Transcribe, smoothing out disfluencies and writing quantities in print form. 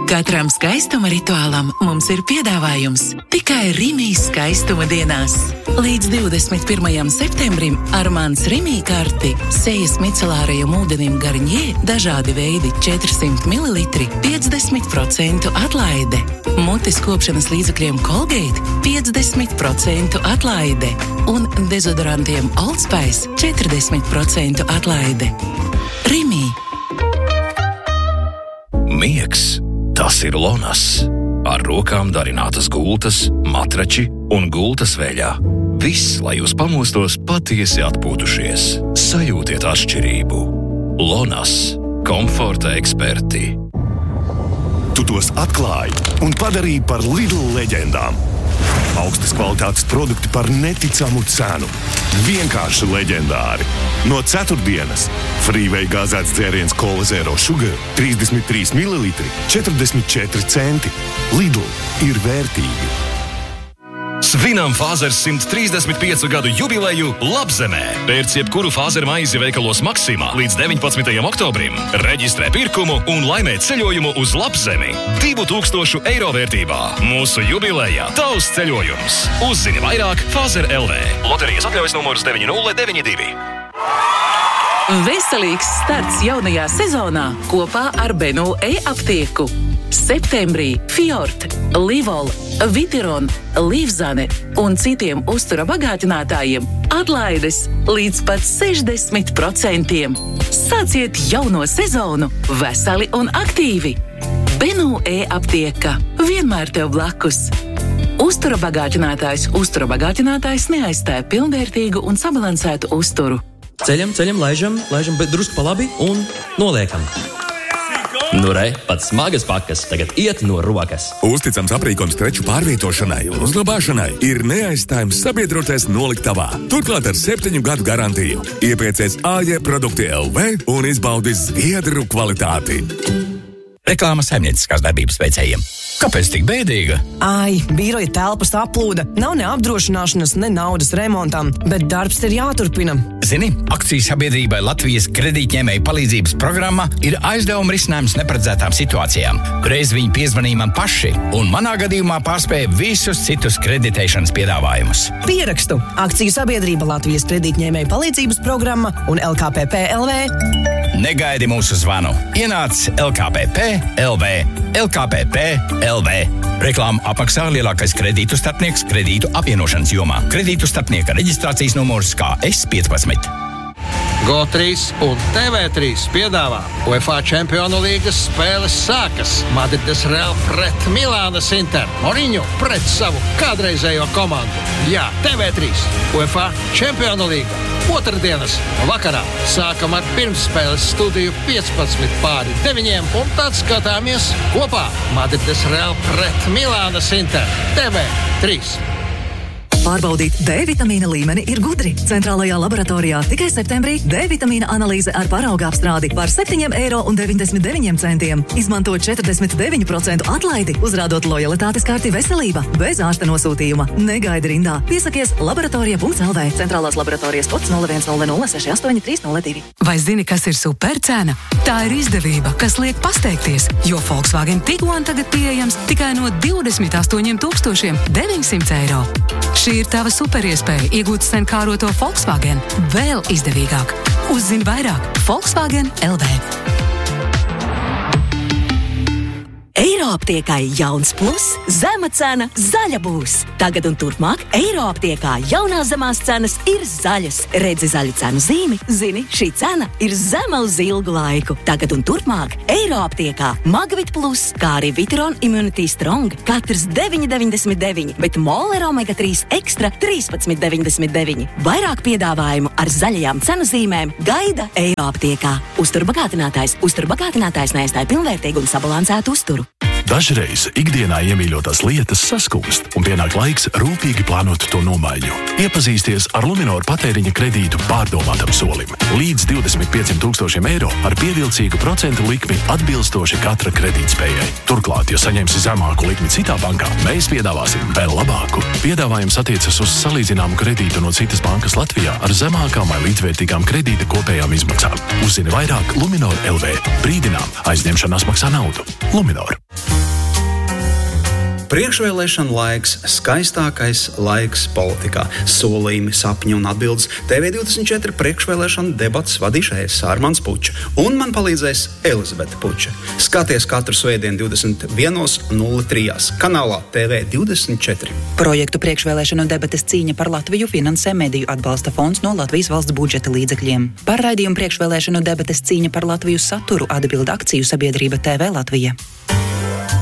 Katram skaistuma rituālam mums ir piedāvājums tikai Rimijas skaistuma dienās. Līdz 21. septembrim ar mans Rimija karti sejas micelārajam ūdenim Garņē dažādi veidi 400 ml 50% atlaide. Mutes kopšanas līdzekļiem Colgate 50% atlaide. Un dezodorantiem Old Spice 40% atlaide. Rimija. Miegs. Tas ir Lonas. Ar rokām darinātas gultas, matrači un gultas veļā. Viss, lai jūs pamostos patiesi atpūtušies. Sajūtiet atšķirību. Lonas. Komforta eksperti. Tu tos atklāji un padarīji par Lidl leģendām. Augstas kvalitātes produkti par neticamu cenu. Vienkārši leģendāri. No ceturtdienas Freeway gāzēts dzēriens Cola Zero Sugar 33 ml 44 centi. Lidl ir vērtīgi. Svinam Fāzers 135 gadu jubileju Labzemē. Pērc jebkuru Fāzer maizi veikalos Maksimā līdz 19. oktobrim. Reģistrē pirkumu un laimē ceļojumu uz Labzemi 2000 eiro vērtībā. Mūsu jubilejā tavs ceļojums. Uzzini vairāk Fāzer LV. Loterijas atļaujas numurs 9092. Veselīgs starts jaunajā sezonā kopā ar Benu e-aptieku. Septembrī Fjord, Livol, Vitiron, Livzane un citiem uztura bagātinātājiem atlaides līdz pat 60%. Sāciet jauno sezonu veseli un aktīvi. Benu e-aptieka vienmēr tev blakus. Uztura bagātinātājs neaizstāja pilnvērtīgu un sabalansētu uzturu. Ceļam, laižam, bet drusku pa labi un noliekam. Nu re, pat smagas pakas tagad iet no rokas. Uzticams aprīkojums preču pārvietošanai un uzglabāšanai ir neaizstājams sabiedrotais noliktavā. Turklāt ar 7 gadu garantiju. Iepiecies AJ produkti LV un izbaudi zviedru kvalitāti. Reklāma saimnieciskās darbības veicējiem. Kāpēc tik bēdīga? Ai, biroja telpas aplūda. Nav ne apdrošināšanas, ne naudas remontam, bet darbs ir jāturpina. Zini, akciju sabiedrībai Latvijas kredītņēmēju palīdzības programma ir aizdevuma risinājums neparedzētām situācijām. Reiz viņi piezvanīja man paši, un manā gadījumā pārspēja visus citus kreditēšanas piedāvājumus. Pierakstu. Akciju sabiedrība Latvijas kredītņēmēju palīdzības programma un LKPP LV. Negaidi mūsu zvanu. Ienāc LKPP LV. LKPP LV. Reklāmu apmaksā lielākais kredītu starpnieks kredītu apvienošanas jomā. Kredītu starpnieka reģistrācijas numurs KS15. GO3 un TV3 piedāvā UEFA Čempionu līgas spēles sākas. Madrides Real pret Milānas Inter. Mourinho pret savu kādreizējo komandu. Jā, TV3. UEFA Čempionu līga. Otrdienas vakarā sākam ar pirmsspēles studiju 15:9 un tad skatāmies kopā. Madrides Real pret Milānas Inter. TV3. Pārbaudīt D-vitamīna līmeni ir gudri. Centrālajā laboratorijā tikai septembrī D-vitamīna analīze ar parauga apstrādi par 7,99 €. Izmanto 49% atlaidi, uzrādot lojalitātes karti veselība, bez ārsta nosūtījuma. Negaidi rindā. Piesakies laboratorija.lv. Centrālās laboratorijas kods 0100068302. Vai zini, kas ir supercena? Tā ir izdevība, kas liek pasteigties, jo Volkswagen Tiguan tagad pieejams tikai no 28,900 €. Šī ir tava superiespēja iegūt sen kāroto Volkswagen vēl izdevīgāk. Uzzini vairāk Volkswagen LV. Eiroaptiekai jauns plus, zema cena, zaļa būs. Tagad un turpmāk Eiroaptiekā jaunās zemās cenas ir zaļas. Redzi zaļu cenu zīmi, zini, šī cena ir zema uz ilgu laiku. Tagad un turpmāk Eiroaptiekā Magvit plus, kā arī Vitiron Immunity Strong, katrs 9,99, bet Moller Omega 3 Extra 13,99. Vairāk piedāvājumu ar zaļajām cenu zīmēm gaida Eiroaptiekā. Uzturbagātinātājs neaizstāja pilnvērtīgu un sabalansētu uzturu. Dažreiz ikdienā iemīļotās lietas saskūst, un pienāk laiks rūpīgi plānot to nomaiņu. Iepazīsties ar Luminor patēriņa kredītu pārdomātam solim. Līdz 25,000 eiro ar pievilcīgu procentu likmi atbilstoši katra kredītspējai. Turklāt, ja saņemsi zemāku likmi citā bankā, mēs piedāvāsim vēl labāku. Piedāvājums attiecas uz salīdzināmu kredītu no citas bankas Latvijā ar zemākām vai līdzvērtīgām kredīta kopējām izmaksām. Uzzini vairāk Luminor LV. Brīdinām, aizņemšanās maksā naudu. Luminor. Priekšvēlēšana laiks, skaistākais laiks politikā. Solījumi, sapņi un atbildes. TV24 priekšvēlēšana debatas vadīšu es, Armands Puča, un man palīdzēs Elizabete Puča. Skaties katru svētdienu 21:03 kanālā TV24. Projektu priekšvēlēšanu debates cīņa par Latviju finansē Mediju atbalsta fonds no Latvijas valsts budžeta līdzekļiem. Par raidījumu priekšvēlēšanu debates cīņa par Latviju saturu atbild akciju sabiedrība TV Latvija.